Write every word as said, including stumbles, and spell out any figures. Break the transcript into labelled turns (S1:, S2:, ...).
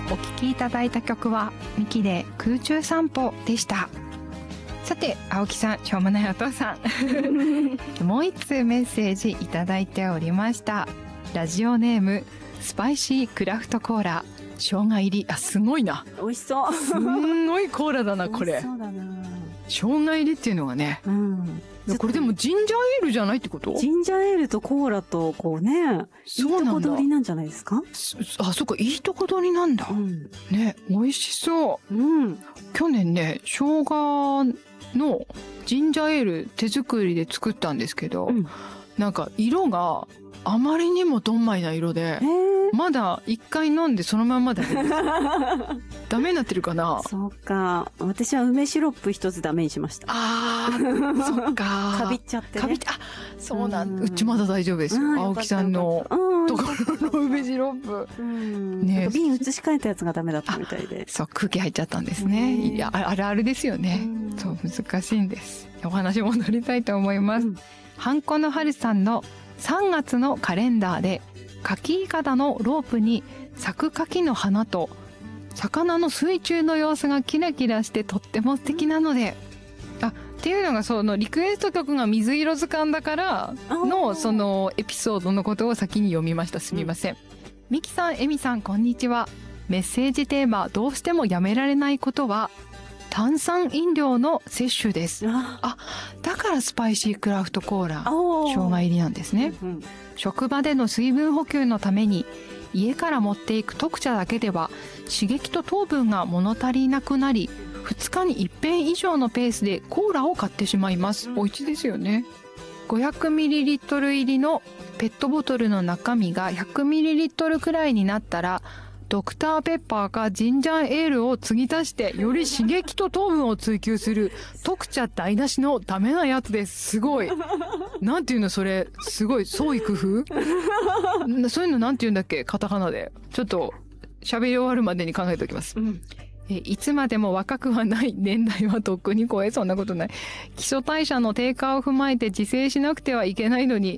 S1: お聴きいただいた曲はミキで空中散歩でした。さて青木さん、しょうもないお父さんもう一通メッセージいただいておりました。ラジオネームスパイシークラフトコーラ生姜入り。あ、すごいな。
S2: 美味しそう。
S1: すんごいコーラだなこれ。
S2: そうだな。
S1: 生姜入りっていうのはね、うん、これでもジンジャーエールじゃないってこと？
S2: ジンジャーエールとコーラとこうね、そうなんだ。いいとこ取りなんじゃないですか？
S1: あ、そっか、いいとこ取りなんだ、うん、ね、美味しそう、うん、去年ね生姜のジンジャーエール手作りで作ったんですけど、うん、なんか色があまりにもどんまいな色で、まだ一回飲んでそのまんまだねダメになってるかな。
S2: そうか。私は梅シロップ一つダメにしました。
S1: ああ、そっか。
S2: かびっちゃってね。
S1: かびっちゃ、あ、そうなん、うちまだ大丈夫ですよ。青木さんのところの梅シロップ。
S2: ね、瓶移し替えたやつがダメだったみたいで。
S1: そう、空気入っちゃったんですね。いや、あるあるですよね。そう、難しいんです。お話戻りたいと思います。ハンコの春さんのさんがつのカレンダーで、柿いかだのロープに咲く柿の花と魚の水中の様子がキラキラしてとっても素敵なので、あ、っていうのがそのリクエスト曲が水色図鑑だからのそのエピソードのことを先に読みました。すみません。ミキさん、エミさん、こんにちは。メッセージテーマ、どうしてもやめられないことは炭酸飲料の摂取です。あ、だからスパイシークラフトコーラ生姜入りなんですね。うんうん、職場での水分補給のために家から持っていく特茶だけでは刺激と糖分が物足りなくなり、ふつかにいっぺん以上のペースでコーラを買ってしまいます。お家ですよね。ごひゃくミリリットル 入りのペットボトルの中身が ひゃくミリリットル くらいになったら、ドクターペッパーかジンジャーエールを継ぎ足してより刺激と糖分を追求する特茶台無しのダメなやつです。すごい。なんていうのそれ、すごい創意工夫そういうのなんていうんだっけ、カタカナで。ちょっと喋り終わるまでに考えておきます。うん、えいつまでも若くはない、年代はとっくに超え、そんなことない。基礎代謝の低下を踏まえて自制しなくてはいけないのに、